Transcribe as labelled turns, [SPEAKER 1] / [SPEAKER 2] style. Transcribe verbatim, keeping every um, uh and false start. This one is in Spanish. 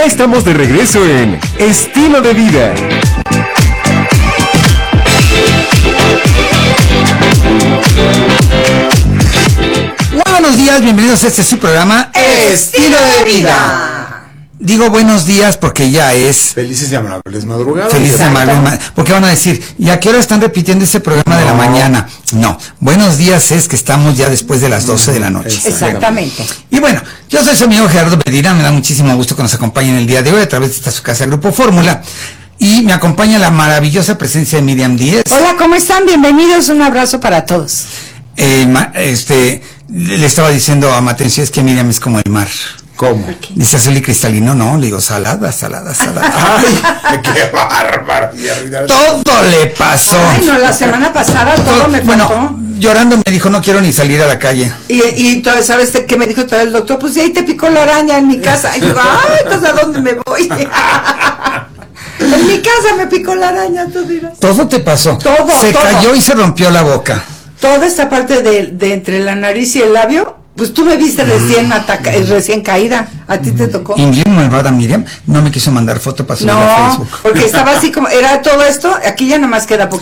[SPEAKER 1] Ya estamos de regreso en Estilo de Vida.
[SPEAKER 2] Buenos días, bienvenidos a este su programa
[SPEAKER 3] Estilo de Vida.
[SPEAKER 2] Digo buenos días porque ya es
[SPEAKER 4] Felices y amables madrugadas.
[SPEAKER 2] Felices y amables madrugadas. Porque van a decir, ¿y a qué hora están repitiendo ese programa no. de la mañana? No, buenos días es que estamos ya después de las doce de la noche.
[SPEAKER 3] Exactamente.
[SPEAKER 2] Y bueno, yo soy su amigo Gerardo Medina, me da muchísimo gusto que nos acompañen el día de hoy a través de esta su casa Grupo Fórmula. Y me acompaña la maravillosa presencia de Miriam Díez.
[SPEAKER 3] Hola, ¿cómo están? Bienvenidos, un abrazo para todos.
[SPEAKER 2] Eh, este, le estaba diciendo a Matencio, es que Miriam es como el mar.
[SPEAKER 4] ¿Cómo?
[SPEAKER 2] Dice azul y cristalino, no, le digo salada, salada, salada.
[SPEAKER 4] ¡Ay, qué bárbaro!
[SPEAKER 2] Todo le pasó.
[SPEAKER 3] Ay, no, la semana pasada todo, todo me
[SPEAKER 2] bueno,
[SPEAKER 3] faltó.
[SPEAKER 2] Llorando me dijo, no quiero ni salir a la calle.
[SPEAKER 3] Y, y todavía, ¿sabes qué me dijo todavía el doctor? Pues ahí te picó la araña en mi casa. Y digo, ay, entonces ¿a dónde me voy? En mi casa me picó la araña, tú dirás.
[SPEAKER 2] Todo te pasó.
[SPEAKER 3] Todo,
[SPEAKER 2] Se
[SPEAKER 3] todo.
[SPEAKER 2] cayó y se rompió la boca.
[SPEAKER 3] Toda esta parte de, de entre la nariz y el labio, pues tú me viste recién ataca, recién caída. A ti te tocó.
[SPEAKER 2] Y bien malvada Miriam no me quiso mandar foto para subirla a
[SPEAKER 3] No,
[SPEAKER 2] Facebook.
[SPEAKER 3] porque estaba así como, era todo esto, aquí ya nada más queda poquito.